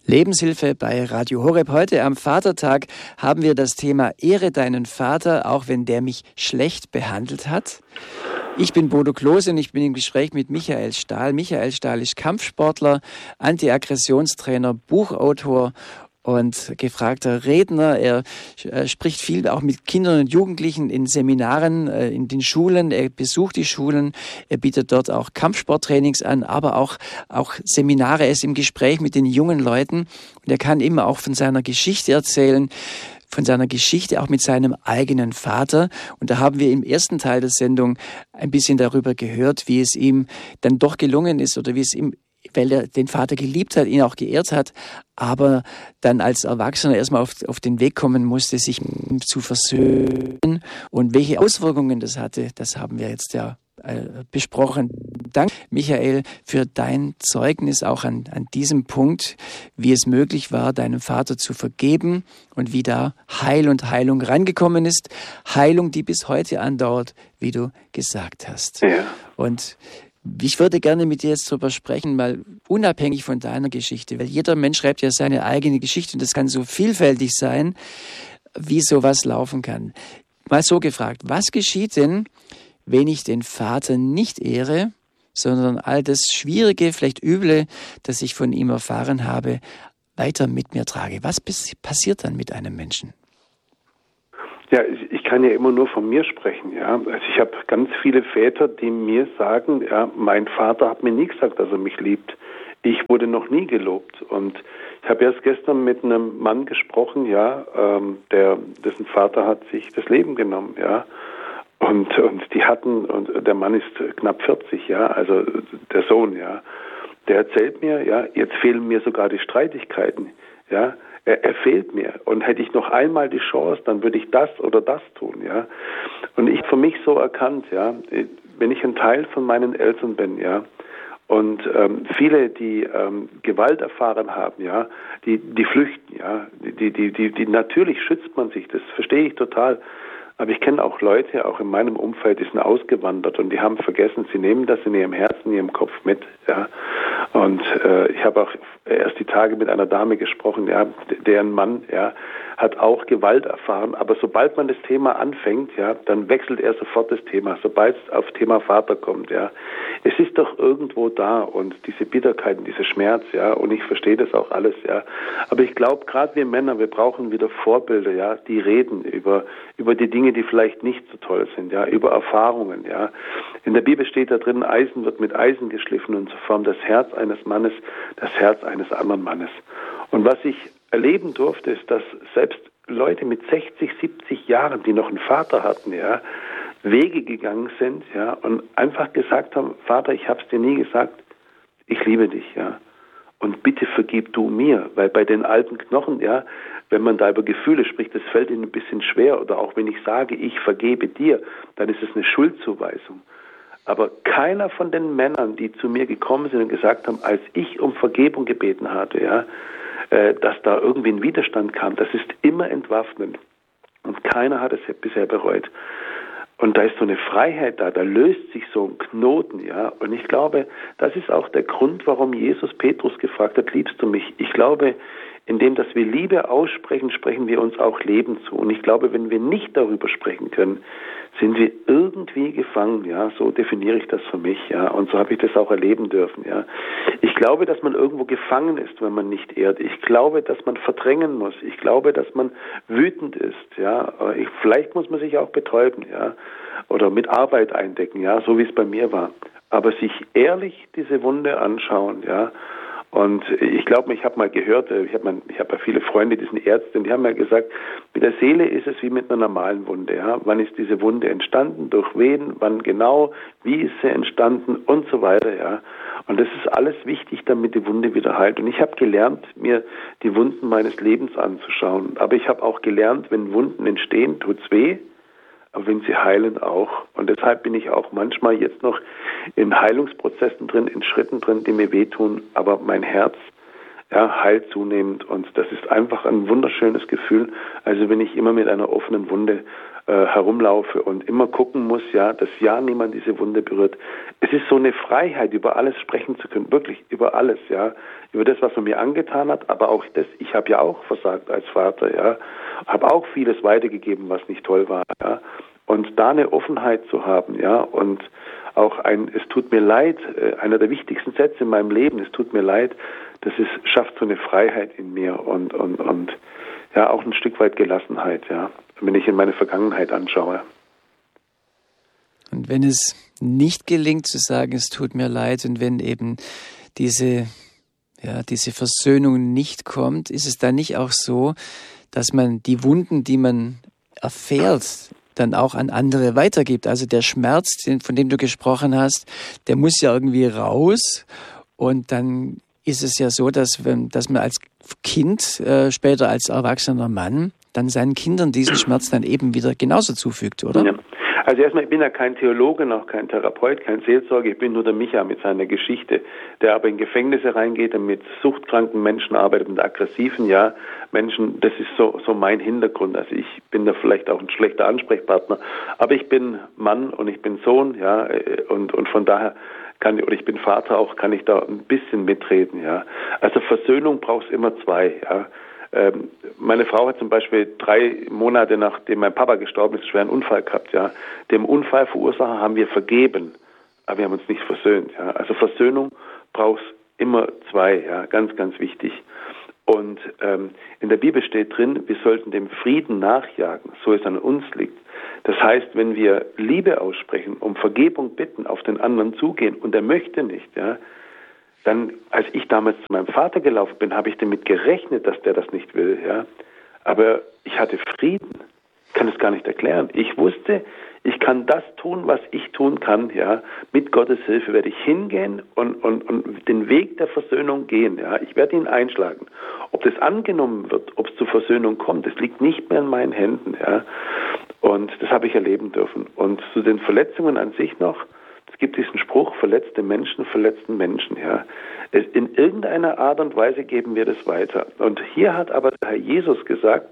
Lebenshilfe bei Radio Horeb. Heute am Vatertag haben wir das Thema Ehre deinen Vater, auch wenn der mich schlecht behandelt hat. Ich bin Bodo Klose und ich bin im Gespräch mit Michael Stahl. Michael Stahl ist Kampfsportler, Anti-Aggressionstrainer, Buchautor und gefragter Redner. Er spricht viel auch mit Kindern und Jugendlichen in Seminaren, in den Schulen. Er besucht die Schulen. Er bietet dort auch Kampfsporttrainings an, aber auch Seminare. Er ist im Gespräch mit den jungen Leuten und er kann immer auch von seiner Geschichte erzählen, von seiner Geschichte auch mit seinem eigenen Vater. Und da haben wir im ersten Teil der Sendung ein bisschen darüber gehört, wie es ihm dann doch gelungen ist oder wie es ihm, weil er den Vater geliebt hat, ihn auch geehrt hat, aber dann als Erwachsener erstmal auf den Weg kommen musste, sich zu versöhnen. Und welche Auswirkungen das hatte, das haben wir jetzt ja besprochen. Danke, Michael, für dein Zeugnis auch an diesem Punkt, wie es möglich war, deinem Vater zu vergeben und wie da Heil und Heilung rangekommen ist. Heilung, die bis heute andauert, wie du gesagt hast. Ja. Und ich würde gerne mit dir jetzt darüber sprechen, mal unabhängig von deiner Geschichte, weil jeder Mensch schreibt ja seine eigene Geschichte und das kann so vielfältig sein, wie sowas laufen kann. Mal so gefragt, was geschieht denn, wenn ich den Vater nicht ehre, sondern all das Schwierige, vielleicht Üble, das ich von ihm erfahren habe, weiter mit mir trage? Was passiert dann mit einem Menschen? Ja, ich kann ja immer nur von mir sprechen, ja. Also ich habe ganz viele Väter, die mir sagen, ja, mein Vater hat mir nie gesagt, dass er mich liebt. Ich wurde noch nie gelobt. Und ich habe erst gestern mit einem Mann gesprochen, ja, dessen Vater hat sich das Leben genommen, ja. Und der Mann ist knapp 40, ja, also der Sohn, ja. Der erzählt mir, ja, jetzt fehlen mir sogar die Streitigkeiten, ja. Er fehlt mir. Und hätte ich noch einmal die Chance, dann würde ich das oder das tun, ja. Und ich für mich so erkannt, ja, wenn ich ein Teil von meinen Eltern bin, ja, und viele, die Gewalt erfahren haben, ja, die flüchten, ja, die natürlich schützt man sich, das verstehe ich total. Aber ich kenne auch Leute, auch in meinem Umfeld, die sind ausgewandert und die haben vergessen, sie nehmen das in ihrem Herzen, in ihrem Kopf mit, ja. Und ich habe auch erst die Tage mit einer Dame gesprochen, ja, deren Mann, ja, hat auch Gewalt erfahren, aber sobald man das Thema anfängt, ja, dann wechselt er sofort das Thema, sobald es auf Thema Vater kommt, ja. Es ist doch irgendwo da und diese Bitterkeit und dieser Schmerz, ja, und ich verstehe das auch alles, ja. Aber ich glaube, gerade wir Männer, wir brauchen wieder Vorbilder, ja, die reden über die Dinge, die vielleicht nicht so toll sind, ja, über Erfahrungen, ja. In der Bibel steht da drin, Eisen wird mit Eisen geschliffen und so formt das Herz eines Mannes das Herz eines anderen Mannes. Und was ich erleben durfte, ist, dass selbst Leute mit 60, 70 Jahren, die noch einen Vater hatten, ja, Wege gegangen sind, ja, und einfach gesagt haben, Vater, ich hab's dir nie gesagt, ich liebe dich, ja, und bitte vergib du mir, weil bei den alten Knochen, ja, wenn man da über Gefühle spricht, das fällt ihnen ein bisschen schwer, oder auch wenn ich sage, ich vergebe dir, dann ist es eine Schuldzuweisung. Aber keiner von den Männern, die zu mir gekommen sind und gesagt haben, als ich um Vergebung gebeten hatte, ja, dass da irgendwie ein Widerstand kam, das ist immer entwaffnend. Und keiner hat es bisher bereut. Und da ist so eine Freiheit da löst sich so ein Knoten, ja. Und ich glaube, das ist auch der Grund, warum Jesus Petrus gefragt hat, liebst du mich? Ich glaube, indem, dass wir Liebe aussprechen, sprechen wir uns auch Leben zu. Und ich glaube, wenn wir nicht darüber sprechen können, sind wir irgendwie gefangen, ja, so definiere ich das für mich, ja, und so habe ich das auch erleben dürfen, ja. Ich glaube, dass man irgendwo gefangen ist, wenn man nicht ehrt. Ich glaube, dass man verdrängen muss. Ich glaube, dass man wütend ist, ja. Vielleicht muss man sich auch betäuben, ja, oder mit Arbeit eindecken, ja, so wie es bei mir war. Aber sich ehrlich diese Wunde anschauen, ja. Und ich glaube, ich habe mal gehört, ich habe ja viele Freunde, die sind Ärzte, und die haben mir gesagt, mit der Seele ist es wie mit einer normalen Wunde. Ja? Wann ist diese Wunde entstanden, durch wen, wann genau, wie ist sie entstanden und so weiter. Ja? Und das ist alles wichtig, damit die Wunde wieder heilt. Und ich habe gelernt, mir die Wunden meines Lebens anzuschauen. Aber ich habe auch gelernt, wenn Wunden entstehen, tut's weh. Aber wenn sie heilen auch. Und deshalb bin ich auch manchmal jetzt noch in Heilungsprozessen drin, in Schritten drin, die mir wehtun. Aber mein Herz, ja, heilt zunehmend. Und das ist einfach ein wunderschönes Gefühl. Also wenn ich immer mit einer offenen Wunde herumlaufe und immer gucken muss, ja, dass ja niemand diese Wunde berührt. Es ist so eine Freiheit, über alles sprechen zu können, wirklich über alles, ja, über das, was man mir angetan hat, aber auch das, ich habe ja auch versagt als Vater, ja, habe auch vieles weitergegeben, was nicht toll war, ja, und da eine Offenheit zu haben, ja, und auch es tut mir leid, einer der wichtigsten Sätze in meinem Leben, es tut mir leid, schafft so eine Freiheit in mir und ja, auch ein Stück weit Gelassenheit, ja, wenn ich in meine Vergangenheit anschaue. Und wenn es nicht gelingt zu sagen, es tut mir leid, und wenn eben diese Versöhnung nicht kommt, ist es dann nicht auch so, dass man die Wunden, die man erfährt, dann auch an andere weitergibt? Also der Schmerz, von dem du gesprochen hast, der muss ja irgendwie raus, und dann ist es ja so, dass man als Kind, später als erwachsener Mann, dann seinen Kindern diesen Schmerz dann eben wieder genauso zufügt, oder? Ja. Also erstmal, ich bin ja kein Theologe, noch kein Therapeut, kein Seelsorger, ich bin nur der Micha mit seiner Geschichte, der aber in Gefängnisse reingeht und mit suchtkranken Menschen arbeitet, mit aggressiven, ja, Menschen, das ist so mein Hintergrund. Also ich bin da vielleicht auch ein schlechter Ansprechpartner, aber ich bin Mann und ich bin Sohn, ja, und von daher ich bin Vater auch, kann ich da ein bisschen mitreden, ja. Also Versöhnung braucht es immer zwei, ja. Meine Frau hat zum Beispiel 3 Monate nachdem mein Papa gestorben ist, einen schweren Unfall gehabt, ja. Dem Unfallverursacher haben wir vergeben, aber wir haben uns nicht versöhnt, ja. Also Versöhnung braucht es immer zwei, ja, ganz, ganz wichtig. Und in der Bibel steht drin, wir sollten dem Frieden nachjagen, so es an uns liegt. Das heißt, wenn wir Liebe aussprechen, um Vergebung bitten, auf den anderen zugehen und er möchte nicht, ja, dann, als ich damals zu meinem Vater gelaufen bin, habe ich damit gerechnet, dass der das nicht will, ja. Aber ich hatte Frieden. Ich kann es gar nicht erklären. Ich wusste, ich kann das tun, was ich tun kann, ja. Mit Gottes Hilfe werde ich hingehen und den Weg der Versöhnung gehen, ja. Ich werde ihn einschlagen. Ob das angenommen wird, ob es zur Versöhnung kommt, das liegt nicht mehr in meinen Händen, ja. Und das habe ich erleben dürfen. Und zu den Verletzungen an sich noch, es gibt diesen Spruch, verletzte Menschen verletzten Menschen, ja. In irgendeiner Art und Weise geben wir das weiter. Und hier hat aber der Herr Jesus gesagt,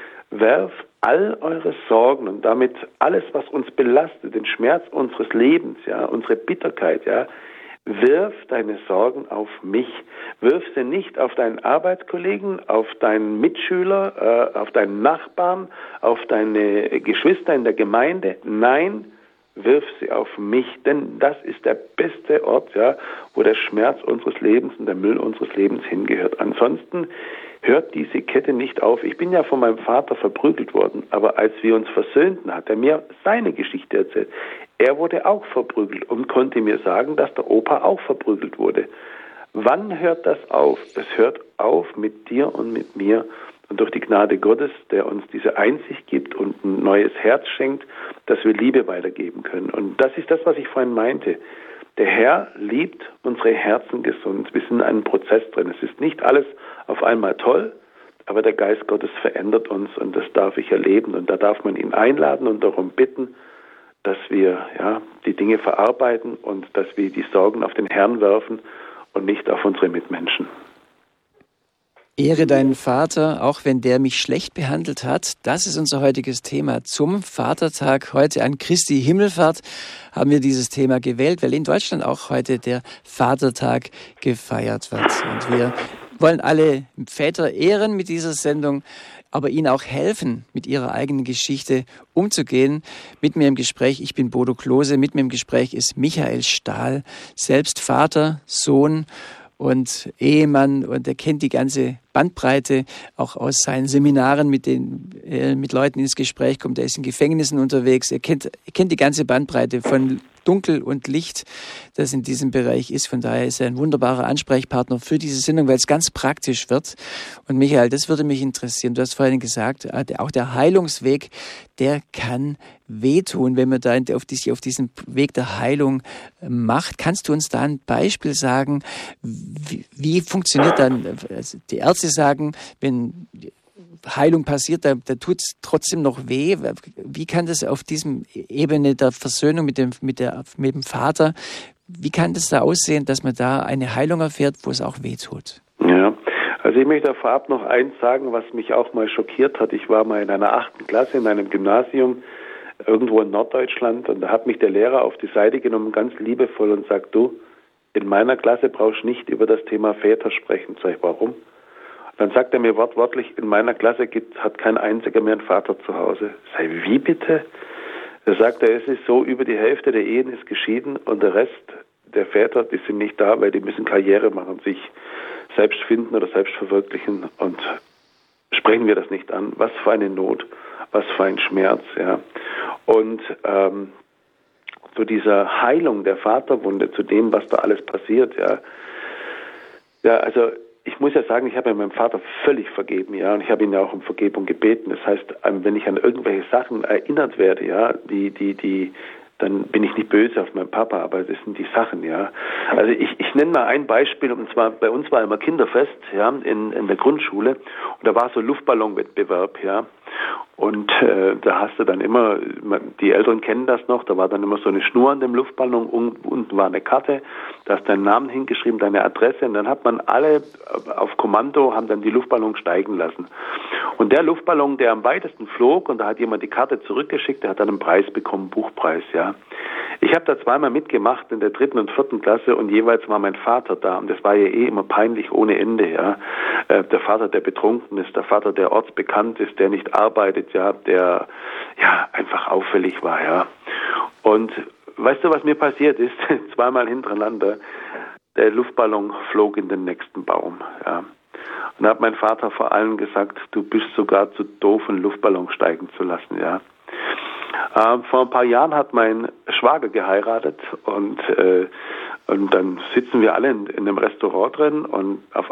werft all eure Sorgen und damit alles, was uns belastet, den Schmerz unseres Lebens, ja, unsere Bitterkeit, ja, wirf deine Sorgen auf mich. Wirf sie nicht auf deinen Arbeitskollegen, auf deinen Mitschüler, auf deinen Nachbarn, auf deine Geschwister in der Gemeinde. Nein, wirf sie auf mich, denn das ist der beste Ort, ja, wo der Schmerz unseres Lebens und der Müll unseres Lebens hingehört. Ansonsten hört diese Kette nicht auf. Ich bin ja von meinem Vater verprügelt worden, aber als wir uns versöhnten, hat er mir seine Geschichte erzählt. Er wurde auch verprügelt und konnte mir sagen, dass der Opa auch verprügelt wurde. Wann hört das auf? Es hört auf mit dir und mit mir. Und durch die Gnade Gottes, der uns diese Einsicht gibt und ein neues Herz schenkt, dass wir Liebe weitergeben können. Und das ist das, was ich vorhin meinte. Der Herr liebt unsere Herzen gesund. Wir sind in einem Prozess drin. Es ist nicht alles auf einmal toll, aber der Geist Gottes verändert uns und das darf ich erleben. Und da darf man ihn einladen und darum bitten, dass wir die Dinge verarbeiten und dass wir die Sorgen auf den Herrn werfen und nicht auf unsere Mitmenschen. Ehre deinen Vater, auch wenn der mich schlecht behandelt hat. Das ist unser heutiges Thema zum Vatertag. Heute an Christi Himmelfahrt haben wir dieses Thema gewählt, weil in Deutschland auch heute der Vatertag gefeiert wird. Und wir wollen alle Väter ehren mit dieser Sendung, aber ihnen auch helfen, mit ihrer eigenen Geschichte umzugehen. Mit mir im Gespräch, ich bin Bodo Klose, mit mir im Gespräch ist Michael Stahl, selbst Vater, Sohn und Ehemann, und er kennt die ganze Bandbreite, auch aus seinen Seminaren, mit denen er mit Leuten ins Gespräch kommt. Er ist in Gefängnissen unterwegs, er kennt die ganze Bandbreite von Dunkel und Licht, das in diesem Bereich ist. Von daher ist er ein wunderbarer Ansprechpartner für diese Sendung, weil es ganz praktisch wird. Und Michael, das würde mich interessieren. Du hast vorhin gesagt, auch der Heilungsweg, der kann wehtun, wenn man da auf diesen Weg der Heilung macht. Kannst du uns da ein Beispiel sagen, wie funktioniert dann, also die Ärzte sagen, wenn Heilung passiert, da tut es trotzdem noch weh. Wie kann das auf diesem Ebene der Versöhnung mit dem Vater, wie kann das da aussehen, dass man da eine Heilung erfährt, wo es auch weh tut? Ja, also ich möchte vorab noch eins sagen, was mich auch mal schockiert hat. Ich war mal in einer 8. Klasse in einem Gymnasium irgendwo in Norddeutschland, und da hat mich der Lehrer auf die Seite genommen, ganz liebevoll, und sagt, du, in meiner Klasse brauchst du nicht über das Thema Väter sprechen. Sag ich, warum? Dann sagt er mir wortwörtlich, in meiner Klasse hat kein einziger mehr einen Vater zu Hause. Sag ich, wie bitte? Da sagt er, es ist so, über die Hälfte der Ehen ist geschieden und der Rest der Väter, die sind nicht da, weil die müssen Karriere machen, sich selbst finden oder selbst verwirklichen, und sprechen wir das nicht an. Was für eine Not, was für ein Schmerz, ja. Und zu dieser Heilung der Vaterwunde, zu dem, was da alles passiert, ja. Ja, also ich muss ja sagen, ich habe ja meinem Vater völlig vergeben, ja, und ich habe ihn ja auch um Vergebung gebeten. Das heißt, wenn ich an irgendwelche Sachen erinnert werde, ja, dann bin ich nicht böse auf meinen Papa, aber das sind die Sachen, ja. Also ich nenne mal ein Beispiel, und zwar bei uns war immer Kinderfest, ja, in der Grundschule, und da war so Luftballonwettbewerb, ja. Und da hast du dann immer, die Älteren kennen das noch, da war dann immer so eine Schnur an dem Luftballon, unten war eine Karte, da hast deinen Namen hingeschrieben, deine Adresse, und dann hat man alle auf Kommando, haben dann die Luftballons steigen lassen. Und der Luftballon, der am weitesten flog, und da hat jemand die Karte zurückgeschickt, der hat dann einen Preis bekommen, Buchpreis, ja. Ich habe da zweimal mitgemacht in der 3. und 4. Klasse, und jeweils war mein Vater da, und das war ja immer peinlich ohne Ende, ja. Der Vater, der betrunken ist, der Vater, der ortsbekannt ist, der nicht arbeitet, ja, der ja einfach auffällig war, ja. Und weißt du, was mir passiert ist? Zweimal hintereinander, der Luftballon flog in den nächsten Baum, ja. Und da hat mein Vater vor allem gesagt, du bist sogar zu doof, einen Luftballon steigen zu lassen, ja. Vor ein paar Jahren hat mein Schwager geheiratet, und dann sitzen wir alle in einem Restaurant drin, und auf